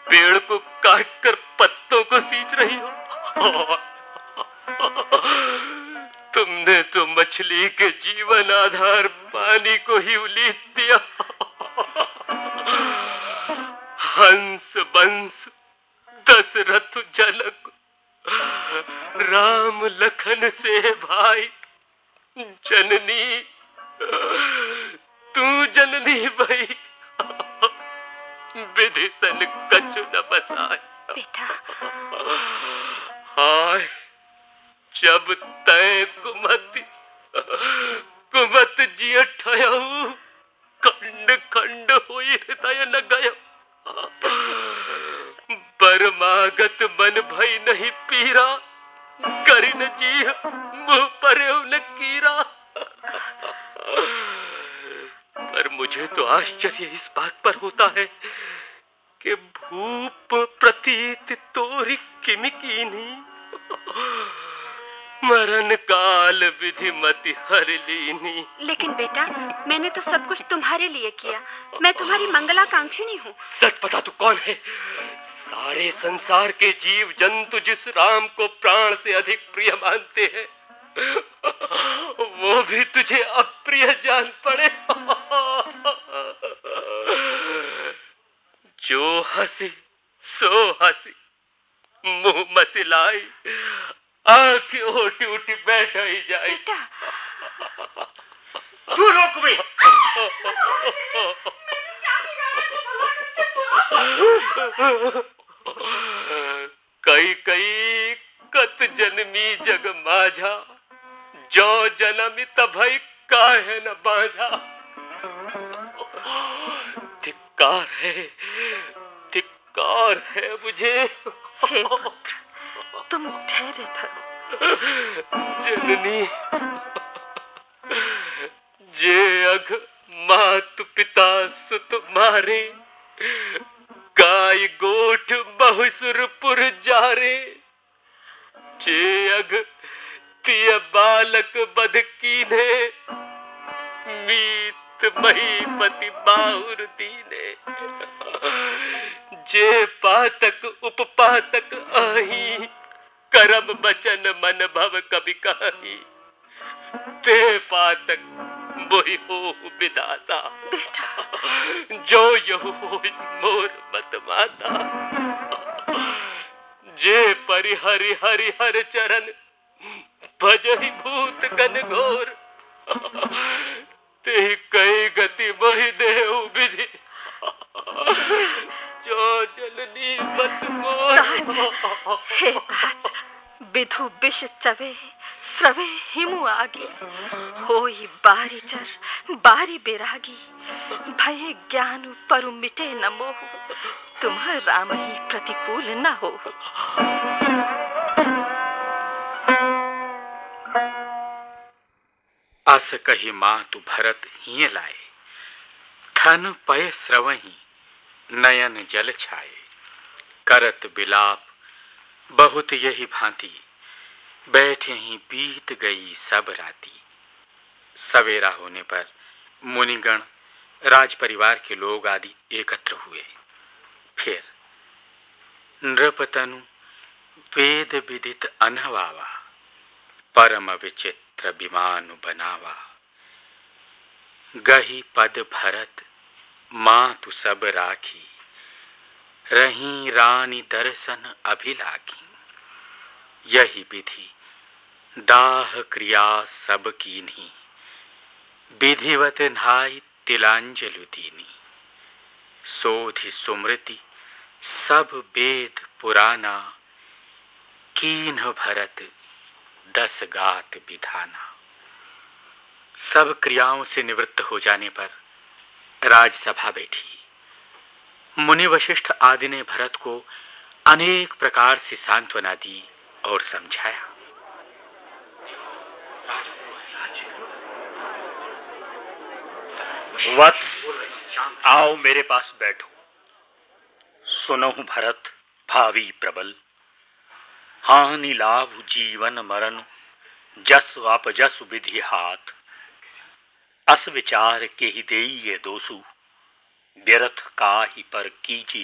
पेड़ को काटकर पत्तों को सींच रही हो। तुमने तो मछली के जीवन आधार पानी को ही उलीच दिया। हंस बंस दशरथ जनक राम लखन से भाई, जननी तू जननी भई, विधि सन कछु न बसाए। बेटा, हाय जब तय कुमत जिय ठयऊ, खंड खंड हुई हृदय न गय। परमागत मन भई नहीं पीरा, करिन जी मुँह पर न कीरा। पर मुझे तो आश्चर्य इस बात पर होता है कि भूप प्रतीत तोरी किमि कीन्ही, मरण काल विधि मति हर लीनी। लेकिन बेटा, मैंने तो सब कुछ तुम्हारे लिए किया। मैं तुम्हारी मंगलाकांक्षिणी हूँ। सच बता तू कौन है? सारे संसार के जीव जंतु जिस राम को प्राण से अधिक प्रिय मानते हैं, वो भी तुझे अप्रिय जान पड़े। जो हंसी सो हंसी, मुंह मसिलाई, आंखें उठी उठी बैठ ही जाए। बेटा, तू रोक भी। कई कई कत जन्मी जग माझा, जो जन्मी तभई काहे न बाझा। धिक्कार है मुझे। हे पुत्र, तुम धैर्य धरो। जननी, जे अघ मातु पिता सुत मारे, गाय गोठ बहुसुरपुर जारे। जे अघ तिय बालक बध कीन्हे, मीत महीपति बाहुर दीने। जे पातक उपपातक आही, करम बचन मन भव कभी कही। ते पातक मोहि हो विधाता, बेटा, जो यहु होई मोर मत माता। जे परि हरि हरि हर चरण, भजहि भूत कन घोर। ते कई गति मोहि देहु विधि, जो जननी मत मोर। हे तात, विधु विष चवे, स्रवे हिमु आगे। होई बारी चर बारी बेरागी, भये ज्ञान परु मिटे न मोह। तुम राम ही प्रतिकूल न हो। अस कही मातु भरत हिय लाए, थन पय स्रवहि नयन जल छाए। करत बिलाप बहुत यही भांति, बैठे ही बीत गई सब राती। सवेरा होने पर मुनिगण, राज परिवार के लोग आदि एकत्र हुए। फिर नृपतनु वेद विदित अनहवावा, परम विचित्र विमान बनावा। गही पद भरत मातु सब राखी, रही रानी दर्शन अभिलाखी। यही विधि दाह क्रिया सब कीन्ही, विधिवत नहाई तिलांजलि दीनी। सोधि सुमृति सब वेद पुराना, कीन्ह भरत 10 गात विधाना। सब क्रियाओं से निवृत्त हो जाने पर राजसभा बैठी। मुनि वशिष्ठ आदि ने भरत को अनेक प्रकार से सांत्वना दी और समझाया। वत्स, आओ मेरे पास बैठो। सुनहु भरत भावी प्रबल, हानि लाभ जीवन मरण, जस अपजस विधि हाथ। अस विचार के ही देई ये दोषु, व्यर्थ काहि पर कीजिए